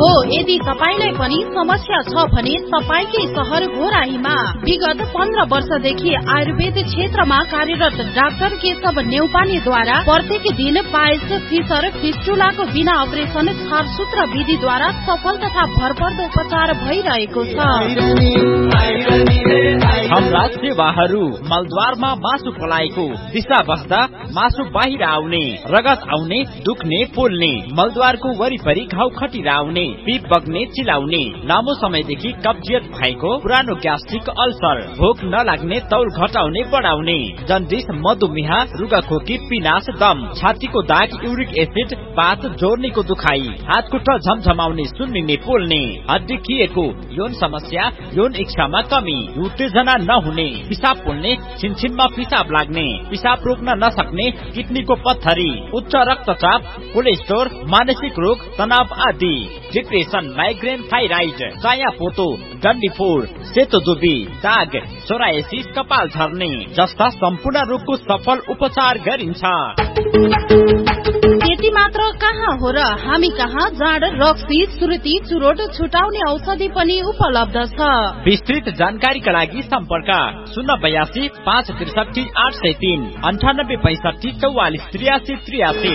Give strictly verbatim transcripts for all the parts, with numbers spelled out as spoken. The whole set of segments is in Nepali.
हो यदि तपाईलाई पनि समस्या छ भने तपाईकै शहर घोराहीमा विगत पन्ध्र वर्षदेखि आयुर्वेद क्षेत्रमा कार्यरत डाक्टर केशव नेउपानेद्वारा प्रत्येक दिन पाइल्स फिसर फिस्टुलाको बिना अपरेसन छारसूत्र विधिद्वारा सफल तथा भरपर्दो उपचार भइरहेको छ। हाम्रा सेवाहरू मलद्वारमा मासु पलाएको दिशा बस्दा मासु बाहिर आउने, रगत आउने, दुख्ने, पोल्ने, मलद्वारको वरिपरि घाउ खटिरा आउने, पिप बग्ने, चिलाउने, लामो समयदेखि कब्जियत भएको, पुरानो ग्यास्ट्रिक अल्सर, भोक नलाग्ने, तौल घटाउने बढाउने, जन्डिस, मधुमेह, रुगाखोकी, पिनास, दम, छातीको दाग, युरिक एसिड, पात जोर्नीको दुखाई, हातखुट्टा झमझमाउने, सुन्निने, पोल्ने, हड्डी खिएको, यौन समस्या, यौन इच्छामा कमी, उत्तेजना नहुने, पिसाब पोल्ने, छिनछिनमा पिसाब लाग्ने, पिसाब रोक्न नसक्ने, किडनीको पत्थरी, उच्च रक्तचाप, कोलेस्ट्रोल, मानसिक रोग, तनाव आदि, डिप्रेसन, माइग्रेन, थाइराइड, चायापोतो, डन्डीफोर, सेतोजुबी, दाग, सोरायसिस, कपाल झर्ने जस्ता सम्पूर्ण रोगको सफल उपचार गरिन्छ। त्यति मात्र कहाँ हो र हामी कहाँ जाँड, रक्सी, सुर्ती, चुरोट छुटाउने औषधि पनि उपलब्ध छ। विस्तृत जानकारीका लागि सम्पर्क शून्य बयासी पाँच त्रिसठी आठ सय तीन अन्ठानब्बे पैसठी चौवालिस त्रियासी त्रियासी।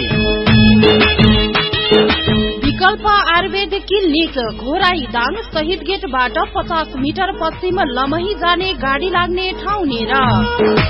विकल्प आयुर्वेद क्लिनिक घोराई दाङ शहीद गेटबाट पचास मिटर पश्चिम लमही जाने गाडी लाग्ने ठाउँ नेर।